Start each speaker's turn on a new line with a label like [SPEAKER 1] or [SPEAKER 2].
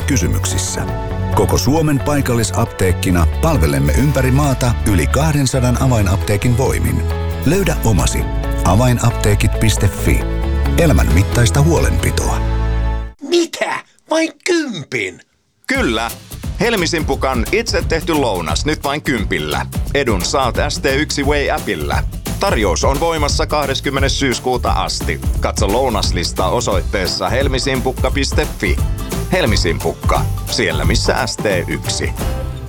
[SPEAKER 1] kysymyksissä. Koko Suomen paikallisapteekkina palvelemme ympäri maata yli 200 avainapteekin voimin. Löydä omasi. Avainapteekit.fi. Elämän mittaista huolenpitoa.
[SPEAKER 2] Mitä? Vain 10?
[SPEAKER 3] Kyllä. Helmisimpukan itse tehty lounas nyt vain 10. Edun saat ST1 Way-appillä. Tarjous on voimassa 20. syyskuuta asti. Katso lounaslista osoitteessa helmisimpukka.fi. Helmisimpukka, siellä missä ST1.